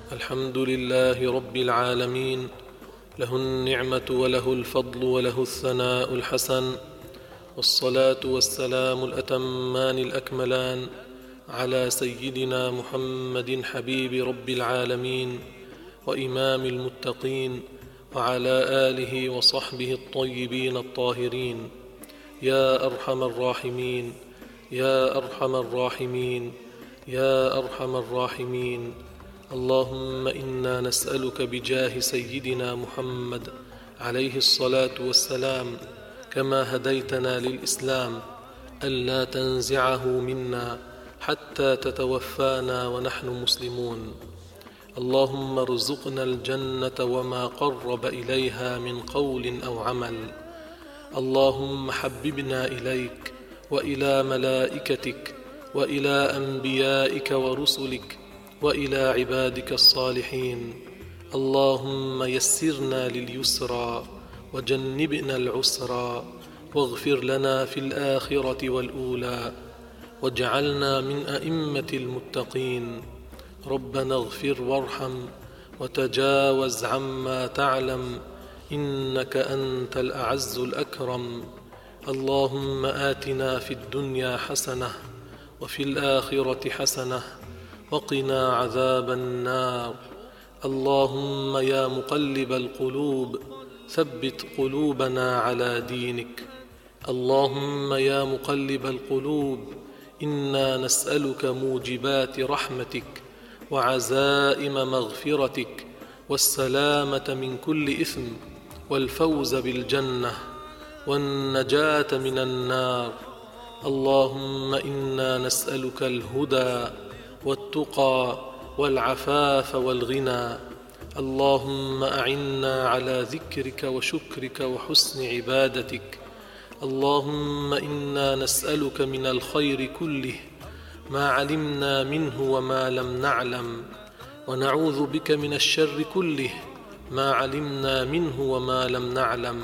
الحمد لله رب العالمين، له النعمة وله الفضل وله الثناء الحسن، والصلاة والسلام الأتمان الأكملان على سيدنا محمد حبيب رب العالمين وإمام المتقين، وعلى آله وصحبه الطيبين الطاهرين. يا أرحم الراحمين، يا أرحم الراحمين، يا أرحم الراحمين. اللهم إنا نسألك بجاه سيدنا محمد عليه الصلاة والسلام كما هديتنا للإسلام ألا تنزعه منا حتى تتوفانا ونحن مسلمون. اللهم ارزقنا الجنة وما قرب إليها من قول أو عمل. اللهم حببنا إليك وإلى ملائكتك وإلى أنبيائك ورسلك وإلى عبادك الصالحين. اللهم يسرنا لليسرى وجنبنا العسرى، واغفر لنا في الآخرة والأولى، واجعلنا من أئمة المتقين. ربنا اغفر وارحم وتجاوز عما تعلم، إنك أنت الأعز الأكرم. اللهم آتنا في الدنيا حسنة وفي الآخرة حسنة وقنا عذاب النار. اللهم يا مقلب القلوب ثبت قلوبنا على دينك. اللهم يا مقلب القلوب إنا نسألك موجبات رحمتك وعزائم مغفرتك والسلامة من كل إثم والفوز بالجنة والنجاة من النار. اللهم إنا نسألك الهدى والتقى والعفاف والغنى. اللهم أعنا على ذكرك وشكرك وحسن عبادتك. اللهم إنا نسألك من الخير كله ما علمنا منه وما لم نعلم، ونعوذ بك من الشر كله ما علمنا منه وما لم نعلم.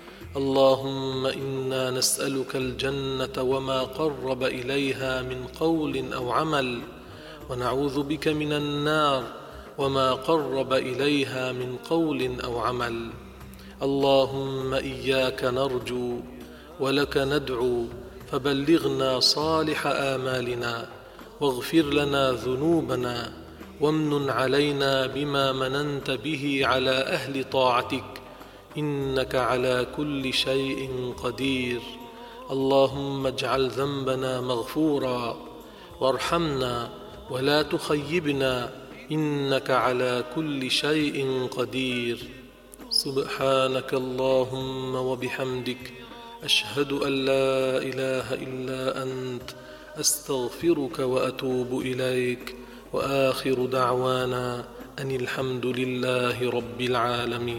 اللهم إنا نسألك الجنة وما قرب إليها من قول أو عمل، ونعوذ بك من النار وما قرب إليها من قول أو عمل. اللهم إياك نرجو ولك ندعو، فبلغنا صالح آمالنا، واغفر لنا ذنوبنا، وامنن علينا بما مننت به على أهل طاعتك، إنك على كل شيء قدير. اللهم اجعل ذنبنا مغفورا، وارحمنا ولا تخيبنا، إنك على كل شيء قدير. سبحانك اللهم وبحمدك، أشهد أن لا إله إلا أنت، أستغفرك وأتوب إليك، وآخر دعوانا أن الحمد لله رب العالمين.